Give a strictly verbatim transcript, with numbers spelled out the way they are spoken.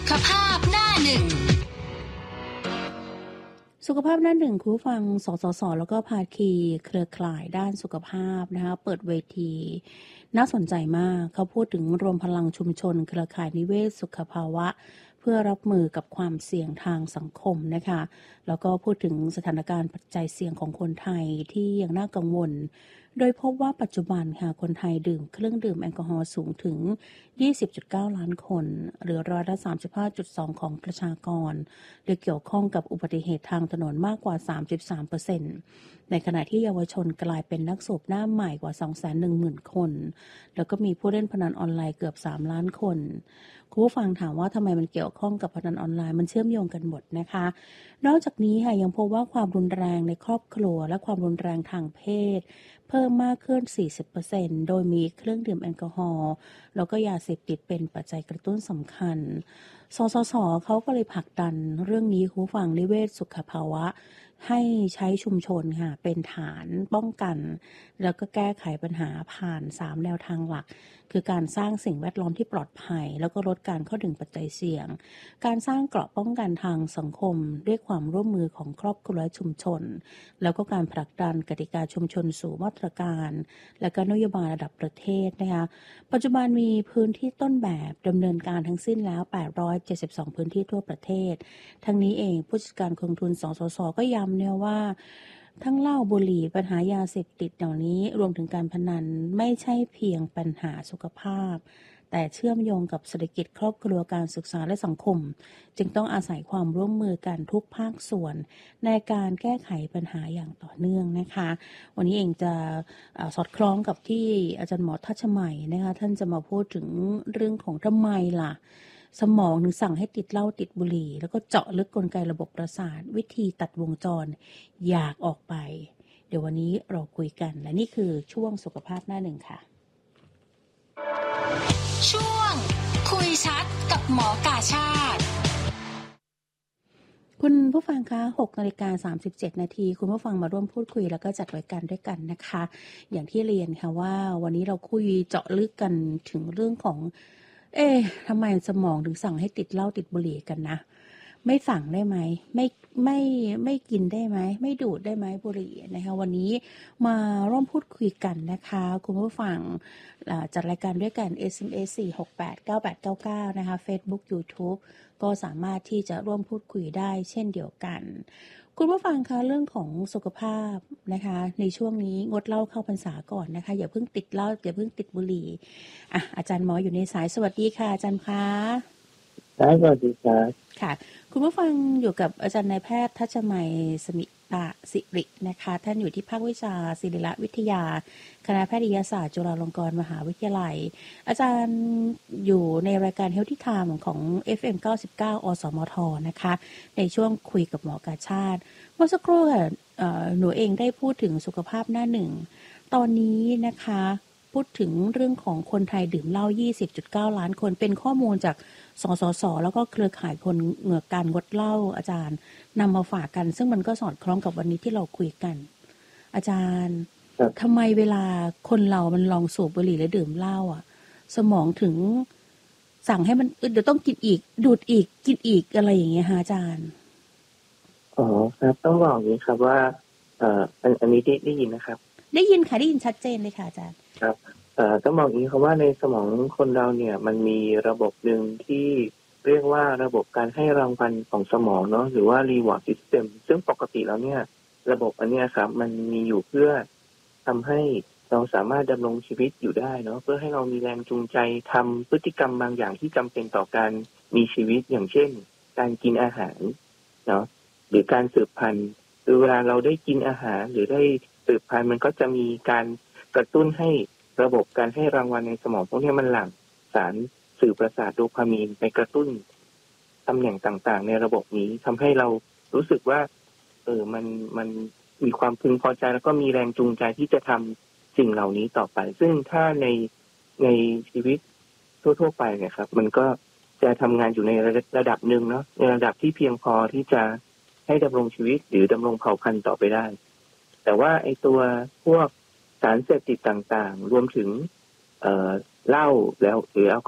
ขภาพหน้าหนึ่งสุขภาพหน้าหนึ่งคุณฟังสสสแล้วก็ภาคีเครือข่ายด้านสุขภาพนะคะเปิดเวทีน่าสนใจมากเขาพูดถึงรวมพลังชุมชนเครือข่ายนิเวศสุขภาวะเพื่อรับมือกับความเสี่ยงทางสังคมนะคะแล้วก็พูดถึงสถานการณ์ปัจจัยเสี่ยงของคนไทยที่ยังน่ากังวลโดยพบว่าปัจจุบันค่ะคนไทยดื่มเครื่องดื่มแอลกอฮอล์สูงถึง ยี่สิบจุดเก้า ล้านคนหรือร้อยละ สามสิบห้าจุดสอง ของประชากรโดยเกี่ยวข้องกับอุบัติเหตุทางถนนมากกว่า สามสิบสามเปอร์เซ็นต์ ในขณะที่เยาวชนกลายเป็นนักสูบหน้าใหม่กว่า สองแสนหนึ่งหมื่น คนแล้วก็มีผู้เล่นพนันออนไลน์เกือบ สาม ล้านคนคุณผู้ฟังถามว่าทำไมมันเกี่ยวข้องกับพนันออนไลน์มันเชื่อมโยงกันหมดนะคะนอกจากนี้ค่ะยังพบว่าความรุนแรงในครอบครัวและความรุนแรงทางเพศเพิ่มมากขึ้น สี่สิบเปอร์เซ็นต์ โดยมีเครื่องดื่มแอลกอฮอล์แล้วก็ยาเสพติดเป็นปัจจัยกระตุ้นสำคัญสสสเขาก็เลยผลักดันเรื่องนี้คุณฟังนิเวศสุขภาวะให้ใช้ชุมชนค่ะเป็นฐานป้องกันแล้วก็แก้ไขปัญหาผ่านสามแนวทางหลักคือการสร้างสิ่งแวดล้อมที่ปลอดภัยแล้วก็ลดการเข้าถึงปัจจัยเสี่ยงการสร้างเกราะป้องกันทางสังคมด้วยความร่วมมือของครอบครัวและชุมชนแล้วก็การผลักดันกติกาชุมชนสู่มาตรการและก็นโยบายระดับประเทศนะคะปัจจุบันมีพื้นที่ต้นแบบดำเนินการทั้งสิ้นแล้วแปดร้อยเจ็ดสิบสองพื้นที่ทั่วประเทศทั้งนี้เองผู้จัดการกองทุนสสสก็ย้ำเนี่ยว่าทั้งเหล้าบุหรี่ปัญหายาเสพติดเหล่านี้รวมถึงการพนันไม่ใช่เพียงปัญหาสุขภาพแต่เชื่อมโยงกับเศรษฐกิจครอบครัวการศึกษาและสังคมจึงต้องอาศัยความร่วมมือกันทุกภาคส่วนในการแก้ไขปัญหาอย่างต่อเนื่องนะคะวันนี้เองจะสอดคล้องกับที่อาจารย์หมอทัชใหม่นะคะท่านจะมาพูดถึงเรื่องของทำไมล่ะสมองถึงสั่งให้ติดเหล้าติดบุหรี่แล้วก็เจาะลึกกลไกระบบประสาทวิธีตัดวงจรอยากออกไปเดี๋ยววันนี้เราคุยกันและนี่คือช่วงสุขภาพหน้าหนึ่งค่ะช่วงคุยชัดกับหมอกาชาติคุณผู้ฟังคะ หกนาฬิกาสามสิบเจ็ดนาทีคุณผู้ฟังมาร่วมพูดคุยแล้วก็จัดรายการด้วยกันนะคะอย่างที่เรียนค่ะว่าวันนี้เราคุยเจาะลึกกันถึงเรื่องของเอ๊ะทำไมสมองถึงสั่งให้ติดเหล้าติดบุหรี่กันนะไม่สั่งได้ไหมไม่ไม่ไม่กินได้ไหมไม่ดูดได้ไหมบุหรี่นะคะวันนี้มาร่วมพูดคุยกันนะคะคุณผู้ฟังจัดรายการด้วยกัน เอส เอ็ม เอส สี่ หก แปด เก้า แปด เก้า เก้านะคะ Facebook YouTube ก็สามารถที่จะร่วมพูดคุยได้เช่นเดียวกันคุณผู้ฟังคะเรื่องของสุขภาพนะคะในช่วงนี้งดเหล้าเข้าพรรษาก่อนนะคะอย่าเพิ่งติดเหล้าอย่าเพิ่งติดบุหรี่อ่ะอาจารย์หมออยู่ในสายสวัสดีค่ะอาจารย์คะครับสวัสดีครับค่ะคุณผู้ฟังอยู่กับอาจารย์นายแพทย์ทัชมัยสมิตาสิรินะคะท่านอยู่ที่ภาควิชาศิริวิทยาคณะแพทยศาสตร์จุฬาลงกรณ์มหาวิทยาลัยอาจารย์อยู่ในรายการ Healthy Time ของ เอฟ เอ็ม เก้าสิบเก้า อสมทนะคะในช่วงคุยกับหมอกาชาติเมื่อสักครู่ค่ะหนูเองได้พูดถึงสุขภาพหน้าหนึ่งตอนนี้นะคะพูดถึงเรื่องของคนไทยดื่มเหล้า ยี่สิบจุดเก้า ล้านคนเป็นข้อมูลจากสสสแล้วก็เครือข่ายคนเหงือกการงดเหล้าอาจารย์นำมาฝากกันซึ่งมันก็สอดคล้องกับวันนี้ที่เราคุยกันอาจารย์ทำไมเวลาคนเรามันลองสูบบุหรี่และดื่มเหล้าอ่ะสมองถึงสั่งให้มันเดี๋ยวต้องกินอีกดูดอีกกินอีกอะไรอย่างเงี้ยฮะอาจารย์อ๋อครับต้องบอกอย่างนี้ครับว่าเอ่ออันอันนี้ได้ได้ยินนะครับได้ยินค่ะได้ยินชัดเจนเลยค่ะอาจารย์ครับเอ่อต้องบอกอย่างนี้ครับว่าในสมองคนเราเนี่ยมันมีระบบหนึ่งที่เรียกว่าระบบการให้รางวัลของสมองเนาะหรือว่า reward system ซึ่งปกติแล้วเนี่ยระบบอันนี้ครับมันมีอยู่เพื่อทำให้เราสามารถดำรงชีวิตอยู่ได้เนาะเพื่อให้เรามีแรงจูงใจทำพฤติกรรมบางอย่างที่จำเป็นต่อการมีชีวิตอย่างเช่นการกินอาหารเนาะหรือการสืบพันธุ์คือเวลาเราได้กินอาหารหรือได้สืบพันธุ์มันก็จะมีการกระตุ้นให้ระบบการให้รางวัลในสมองพวกนี้มันหลั่งสารสื่อประสาทโดพามีนไปกระตุ้นตำแหน่งต่างๆในระบบนี้ทำให้เรารู้สึกว่าเออมันมันมีความพึงพอใจแล้วก็มีแรงจูงใจที่จะทำสิ่งเหล่านี้ต่อไปซึ่งถ้าในในชีวิตทั่วๆไปเนี่ยครับมันก็จะทำงานอยู่ในระดับหนึ่งเนาะในระดับที่เพียงพอที่จะให้ดำรงชีวิตหรือดำรงเผ่าพันธุ์ต่อไปได้แต่ว่าไอ้ตัวพวกสารเสพติดต่างๆรวมถึงเอ่อเหล้าแล้วหรือแอลกอฮอล์